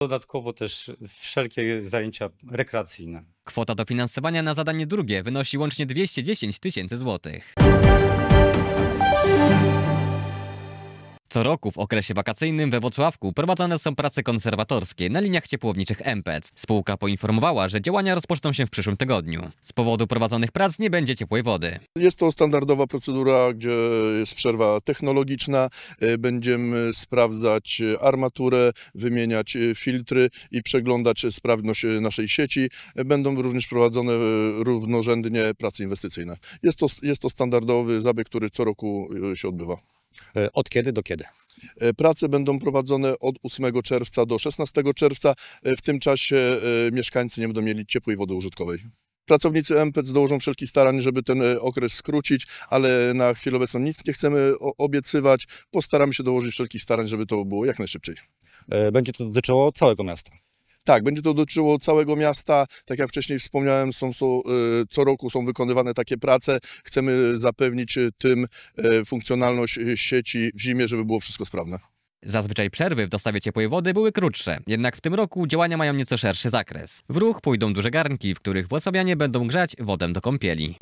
Dodatkowo też wszelkie zajęcia rekreacyjne. Kwota dofinansowania na zadanie drugie wynosi łącznie 210 000 złotych. Co roku w okresie wakacyjnym we Włocławku prowadzone są prace konserwatorskie na liniach ciepłowniczych MPEC. Spółka poinformowała, że działania rozpoczną się w przyszłym tygodniu. Z powodu prowadzonych prac nie będzie ciepłej wody. Jest to standardowa procedura, gdzie jest przerwa technologiczna. Będziemy sprawdzać armaturę, wymieniać filtry i przeglądać sprawność naszej sieci. Będą również prowadzone równorzędnie prace inwestycyjne. Jest to standardowy zabieg, który co roku się odbywa. Od kiedy do kiedy? Prace będą prowadzone od 8 czerwca do 16 czerwca. W tym czasie mieszkańcy nie będą mieli ciepłej wody użytkowej. Pracownicy MPEC dołożą wszelkich starań, żeby ten okres skrócić, ale na chwilę obecną nic nie chcemy obiecywać. Postaramy się dołożyć wszelkich starań, żeby to było jak najszybciej. Będzie to dotyczyło całego miasta. Tak, będzie to dotyczyło całego miasta. Tak jak wcześniej wspomniałem, co roku są wykonywane takie prace. Chcemy zapewnić tym funkcjonalność sieci w zimie, żeby było wszystko sprawne. Zazwyczaj przerwy w dostawie ciepłej wody były krótsze, jednak w tym roku działania mają nieco szerszy zakres. W ruch pójdą duże garnki, w których włocławianie będą grzać wodę do kąpieli.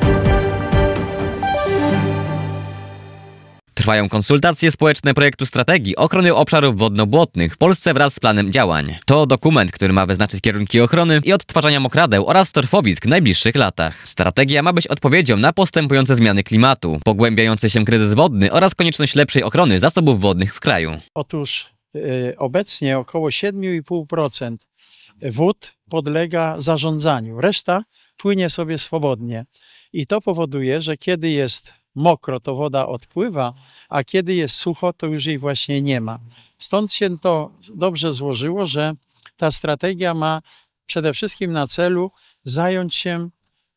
Trwają konsultacje społeczne projektu strategii ochrony obszarów wodno-błotnych w Polsce wraz z planem działań. To dokument, który ma wyznaczyć kierunki ochrony i odtwarzania mokradeł oraz torfowisk w najbliższych latach. Strategia ma być odpowiedzią na postępujące zmiany klimatu, pogłębiający się kryzys wodny oraz konieczność lepszej ochrony zasobów wodnych w kraju. Otóż obecnie około 7,5% wód podlega zarządzaniu. Reszta płynie sobie swobodnie. I to powoduje, że kiedy jest mokro, to woda odpływa, a kiedy jest sucho, to już jej właśnie nie ma. Stąd się to dobrze złożyło, że ta strategia ma przede wszystkim na celu zająć się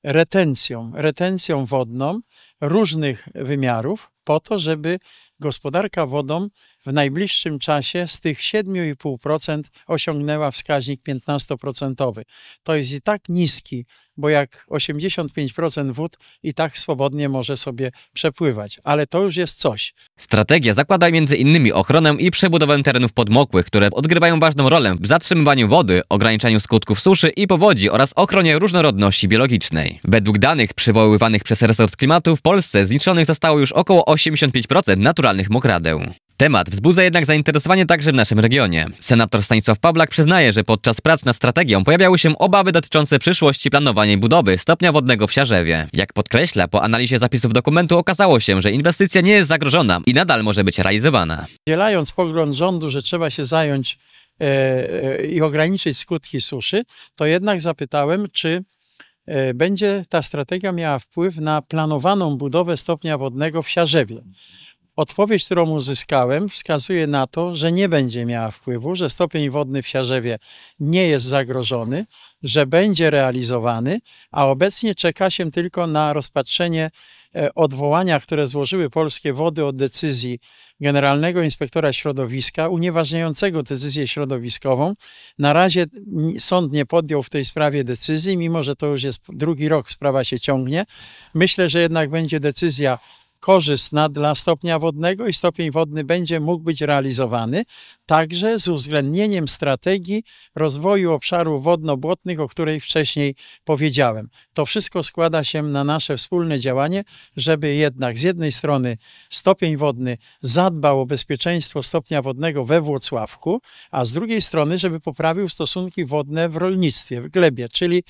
retencją wodną różnych wymiarów, po to, żeby gospodarka wodą w najbliższym czasie z tych 7,5% osiągnęła wskaźnik 15%. To jest i tak niski, bo jak 85% wód i tak swobodnie może sobie przepływać, ale to już jest coś. Strategia zakłada m.in. ochronę i przebudowę terenów podmokłych, które odgrywają ważną rolę w zatrzymywaniu wody, ograniczaniu skutków suszy i powodzi oraz ochronie różnorodności biologicznej. Według danych przywoływanych przez resort klimatu w Polsce zniszczonych zostało już około 85% naturalnych mokradeł. Temat wzbudza jednak zainteresowanie także w naszym regionie. Senator Stanisław Pawlak przyznaje, że podczas prac nad strategią pojawiały się obawy dotyczące przyszłości planowania i budowy stopnia wodnego w Siarzewie. Jak podkreśla, po analizie zapisów dokumentu okazało się, że inwestycja nie jest zagrożona i nadal może być realizowana. Podzielając pogląd rządu, że trzeba się zająć i ograniczyć skutki suszy, to jednak zapytałem, czy będzie ta strategia miała wpływ na planowaną budowę stopnia wodnego w Siarzewie. Odpowiedź, którą uzyskałem, wskazuje na to, że nie będzie miała wpływu, że stopień wodny w Siarzewie nie jest zagrożony, że będzie realizowany, a obecnie czeka się tylko na rozpatrzenie odwołania, które złożyły Polskie Wody od decyzji Generalnego Inspektora Środowiska, unieważniającego decyzję środowiskową. Na razie sąd nie podjął w tej sprawie decyzji, mimo że to już jest drugi rok, sprawa się ciągnie. Myślę, że jednak będzie decyzja korzystna dla stopnia wodnego i stopień wodny będzie mógł być realizowany, także z uwzględnieniem strategii rozwoju obszarów wodno-błotnych, o której wcześniej powiedziałem. To wszystko składa się na nasze wspólne działanie, żeby jednak z jednej strony stopień wodny zadbał o bezpieczeństwo stopnia wodnego we Włocławku, a z drugiej strony, żeby poprawił stosunki wodne w rolnictwie, w glebie, czyli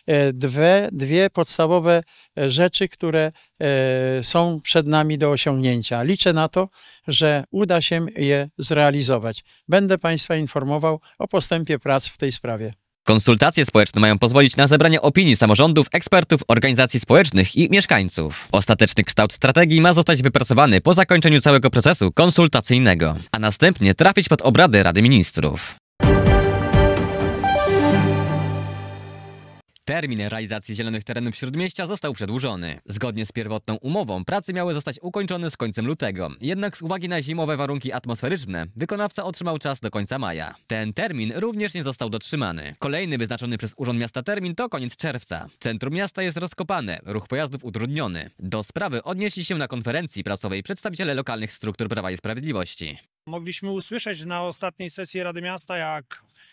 dwie podstawowe rzeczy, które są przed nami do osiągnięcia. Liczę na to, że uda się je zrealizować. Będę Państwa informował o postępie prac w tej sprawie. Konsultacje społeczne mają pozwolić na zebranie opinii samorządów, ekspertów, organizacji społecznych i mieszkańców. Ostateczny kształt strategii ma zostać wypracowany po zakończeniu całego procesu konsultacyjnego, a następnie trafić pod obrady Rady Ministrów. Termin realizacji zielonych terenów Śródmieścia został przedłużony. Zgodnie z pierwotną umową prace miały zostać ukończone z końcem lutego. Jednak z uwagi na zimowe warunki atmosferyczne wykonawca otrzymał czas do końca maja. Ten termin również nie został dotrzymany. Kolejny wyznaczony przez Urząd Miasta termin to koniec czerwca. Centrum miasta jest rozkopane, ruch pojazdów utrudniony. Do sprawy odnieśli się na konferencji prasowej przedstawiciele lokalnych struktur Prawa i Sprawiedliwości. Mogliśmy usłyszeć na ostatniej sesji Rady Miasta, jak